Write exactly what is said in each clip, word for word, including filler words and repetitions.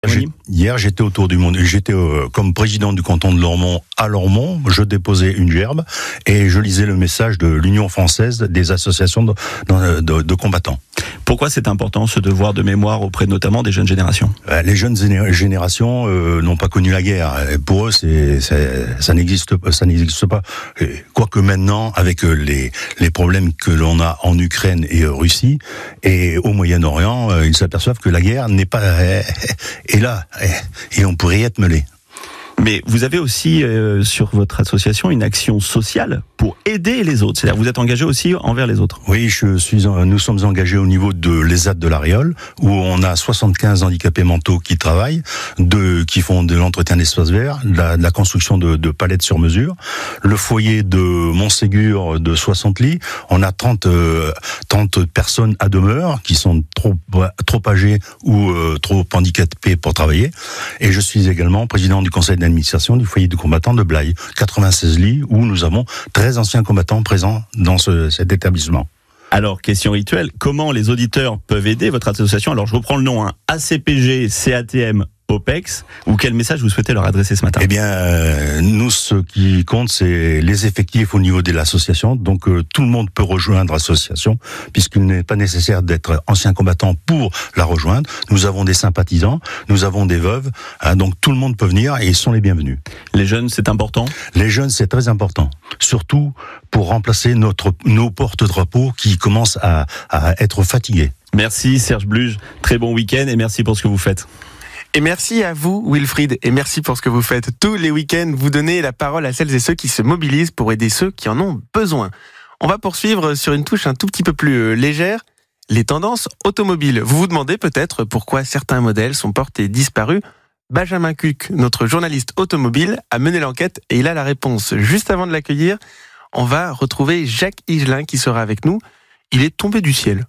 J'ai, hier, j'étais autour du monde. J'étais euh, comme président du canton de Lormont à Lormont. Je déposais une gerbe et je lisais le message de l'Union française des associations de, de, de, de combattants. Pourquoi c'est important ce devoir de mémoire auprès notamment des jeunes générations ? Les jeunes générations euh, n'ont pas connu la guerre. Pour eux, c'est, c'est, ça n'existe pas. Ça n'existe pas. Quoique maintenant, avec les, les problèmes que l'on a en Ukraine et en Russie et au Moyen-Orient, ils s'aperçoivent que la guerre n'est pas est là et on pourrait y être mêlé. Mais vous avez aussi euh, sur votre association une action sociale pour aider les autres. C'est-à-dire vous êtes engagé aussi envers les autres. Oui, je suis. Nous sommes engagés au niveau de l'ESAT de l'Ariole, où on a soixante-quinze handicapés mentaux qui travaillent, de, qui font de l'entretien d'espaces verts, de la, de la construction de, de palettes sur mesure. Le foyer de Montségur de soixante lits, on a trente, euh, trente personnes à demeure qui sont trop, trop âgées ou euh, trop handicapées pour travailler. Et je suis également président du conseil d'administration administration du foyer de combattants de Blaye, quatre-vingt-seize lits où nous avons treize anciens combattants présents dans ce, cet établissement. Alors, question rituelle, comment les auditeurs peuvent aider votre association ? Alors, je reprends le nom, hein, A C P G, C A T M, OPEX, ou quel message vous souhaitez leur adresser ce matin ? Eh bien, euh, nous, ce qui compte, c'est les effectifs au niveau de l'association. Donc, euh, tout le monde peut rejoindre l'association, puisqu'il n'est pas nécessaire d'être ancien combattant pour la rejoindre. Nous avons des sympathisants, nous avons des veuves, hein, donc tout le monde peut venir et ils sont les bienvenus. Les jeunes, c'est important ? Les jeunes, c'est très important. Surtout pour remplacer notre, nos porte-drapeaux qui commencent à, à être fatigués. Merci Serge Bluge, très bon week-end et merci pour ce que vous faites. Et merci à vous, Wilfried, et merci pour ce que vous faites tous les week-ends. Vous donnez la parole à celles et ceux qui se mobilisent pour aider ceux qui en ont besoin. On va poursuivre sur une touche un tout petit peu plus légère, les tendances automobiles. Vous vous demandez peut-être pourquoi certains modèles sont portés disparus. Benjamin Cuc, notre journaliste automobile, a mené l'enquête et il a la réponse. Juste avant de l'accueillir, on va retrouver Jacques Higelin qui sera avec nous. Il est tombé du ciel.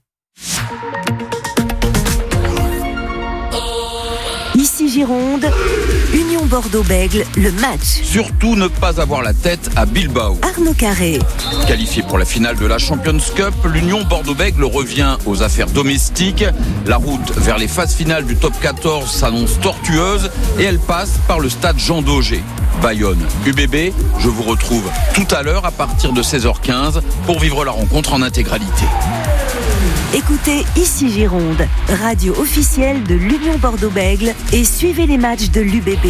Ici Gironde, Union Bordeaux-Bègles, le match. Surtout ne pas avoir la tête à Bilbao. Arnaud Carré. Qualifié pour la finale de la Champions Cup, l'Union Bordeaux-Bègles revient aux affaires domestiques. La route vers les phases finales du top quatorze s'annonce tortueuse et elle passe par le stade Jean Daugé. Bayonne, U B B, je vous retrouve tout à l'heure à partir de seize heures quinze pour vivre la rencontre en intégralité. Écoutez Ici Gironde, radio officielle de l'Union Bordeaux-Bègles et suivez les matchs de l'U B B.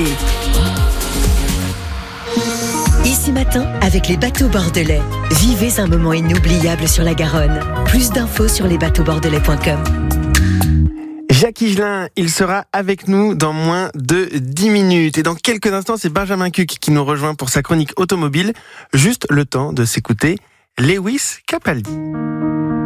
Ici Matin, avec les bateaux bordelais. Vivez un moment inoubliable sur la Garonne. Plus d'infos sur les bateaux bordelais point com. Jacques Higelin, il sera avec nous dans moins de dix minutes. Et dans quelques instants, c'est Benjamin Cuc qui nous rejoint pour sa chronique automobile. Juste le temps de s'écouter Lewis Capaldi.